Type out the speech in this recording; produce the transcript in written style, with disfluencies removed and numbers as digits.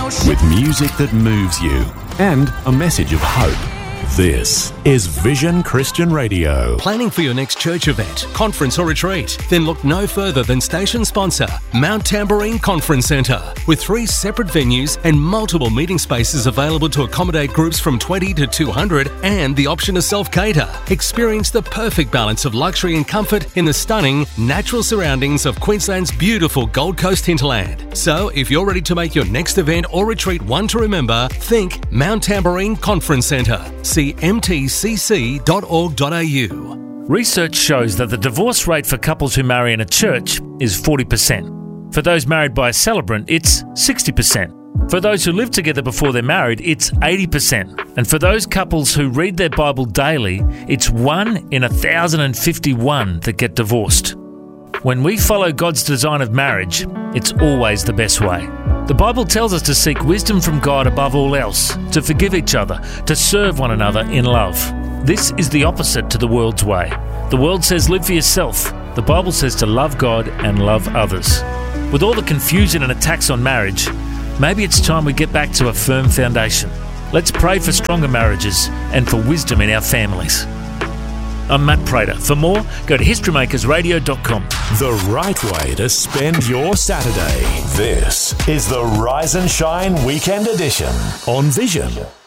with music that moves you and a message of hope. This is Vision Christian Radio. Planning for your next church event, conference or retreat? Then look no further than station sponsor, Mount Tamborine Conference Centre. With 3 separate venues and multiple meeting spaces available to accommodate groups from 20 to 200 and the option to self-cater. Experience the perfect balance of luxury and comfort in the stunning, natural surroundings of Queensland's beautiful Gold Coast hinterland. So, if you're ready to make your next event or retreat one to remember, think Mount Tamborine Conference Centre. See mtcc.org.au. Research shows that the divorce rate for couples who marry in a church is 40%. For those married by a celebrant, it's 60%. For those who live together before they're married, it's 80%. And for those couples who read their Bible daily, it's 1 in 1,051 that get divorced. When we follow God's design of marriage, it's always the best way. The Bible tells us to seek wisdom from God above all else, to forgive each other, to serve one another in love. This is the opposite to the world's way. The world says live for yourself. The Bible says to love God and love others. With all the confusion and attacks on marriage, maybe it's time we get back to a firm foundation. Let's pray for stronger marriages and for wisdom in our families. I'm Matt Prater. For more, go to historymakersradio.com. The right way to spend your Saturday. This is the Rise and Shine Weekend Edition on Vision.